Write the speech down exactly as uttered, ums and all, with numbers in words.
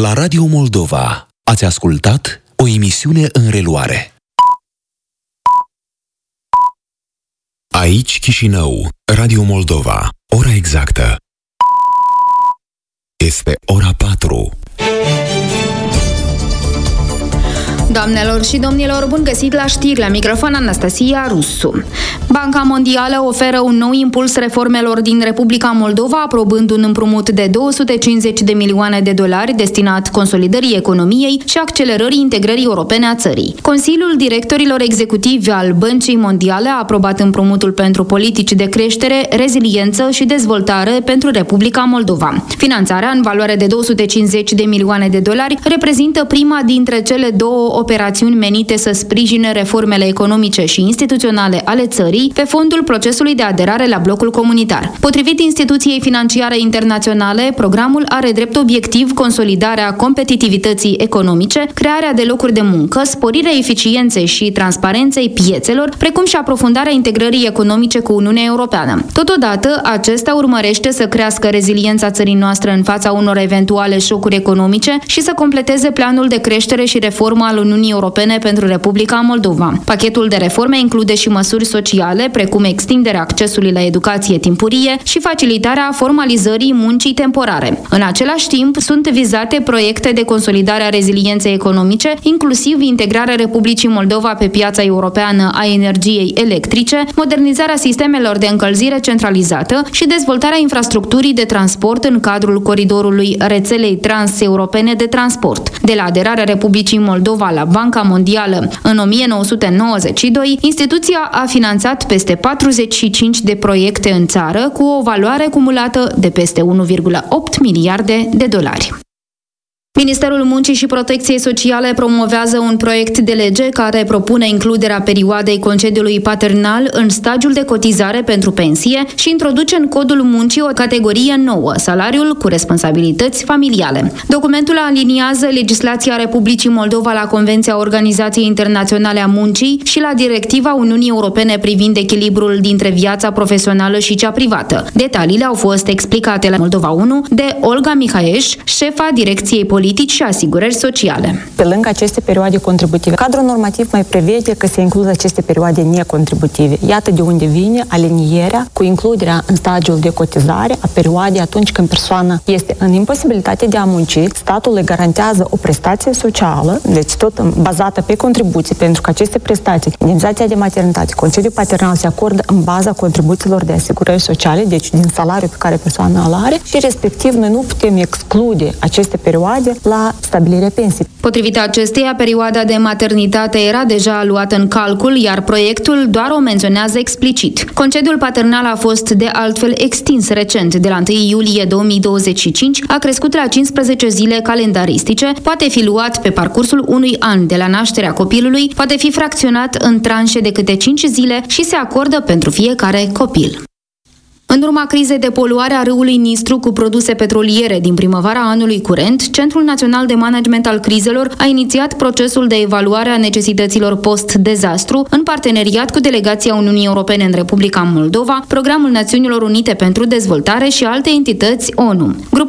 La Radio Moldova ați ascultat o emisiune în reluare. Aici Chișinău, Radio Moldova, ora exactă este ora patru. Doamnelor și domnilor, bun găsit la știri, la microfon Anastasia Rusu. Banca Mondială oferă un nou impuls reformelor din Republica Moldova, aprobând un împrumut de două sute cincizeci de milioane de dolari destinat consolidării economiei și accelerării integrării europene a țării. Consiliul Directorilor Executivi al Băncii Mondiale a aprobat împrumutul pentru politici de creștere, reziliență și dezvoltare pentru Republica Moldova. Finanțarea, în valoare de două sute cincizeci de milioane de dolari, reprezintă prima dintre cele două operațiuni menite să sprijine reformele economice și instituționale ale țării pe fondul procesului de aderare la blocul comunitar. Potrivit instituției financiare internaționale, programul are drept obiectiv consolidarea competitivității economice, crearea de locuri de muncă, sporirea eficienței și transparenței piețelor, precum și aprofundarea integrării economice cu Uniunea Europeană. Totodată, acesta urmărește să crească reziliența țării noastre în fața unor eventuale șocuri economice și să completeze planul de creștere și reformă al Uniunii Europene pentru Republica Moldova. Pachetul de reforme include și măsuri sociale, precum extinderea accesului la educație timpurie și facilitarea formalizării muncii temporare. În același timp, sunt vizate proiecte de consolidare a rezilienței economice, inclusiv integrarea Republicii Moldova pe piața europeană a energiei electrice, modernizarea sistemelor de încălzire centralizată și dezvoltarea infrastructurii de transport în cadrul coridorului rețelei transeuropene de transport. De la aderarea Republicii Moldova la Banca Mondială în o mie nouă sute nouăzeci și doi, instituția a finanțat peste patruzeci și cinci de proiecte în țară cu o valoare cumulată de peste unu virgulă opt miliarde de dolari. Ministerul Muncii și Protecției Sociale promovează un proiect de lege care propune includerea perioadei concediului paternal în stagiul de cotizare pentru pensie și introduce în codul muncii o categorie nouă, salariul cu responsabilități familiale. Documentul aliniază legislația Republicii Moldova la Convenția Organizației Internaționale a Muncii și la Directiva Uniunii Europene privind echilibrul dintre viața profesională și cea privată. Detaliile au fost explicate la Moldova unu de Olga Mihaeș, șefa Direcției Politici și Asigurări Sociale. Pe lângă aceste perioade contributive, cadrul normativ mai prevede că se includ aceste perioade necontributive. Iată de unde vine alinierea cu includerea în stagiul de cotizare a perioadei atunci când persoana este în imposibilitate de a munci, statul le garantează o prestație socială, deci tot bazată pe contribuții, pentru că aceste prestații, indemnizația de maternitate, concediu paternal se acordă în baza contribuțiilor de asigurări sociale, deci din salariul pe care persoana îl are și respectiv noi nu putem exclude aceste perioade la stabilirea pensiei. Potrivit acesteia, perioada de maternitate era deja luată în calcul, iar proiectul doar o menționează explicit. Concediul paternal a fost de altfel extins recent, de la întâi iulie două mii douăzeci și cinci, a crescut la cincisprezece zile calendaristice, poate fi luat pe parcursul unui an de la nașterea copilului, poate fi fracționat în tranșe de câte cinci zile și se acordă pentru fiecare copil. În urma crizei de poluare a râului Nistru cu produse petroliere din primăvara anului curent, Centrul Național de Management al Crizelor a inițiat procesul de evaluare a necesităților post-dezastru în parteneriat cu Delegația Uniunii Europene în Republica Moldova, Programul Națiunilor Unite pentru Dezvoltare și alte entități ONU.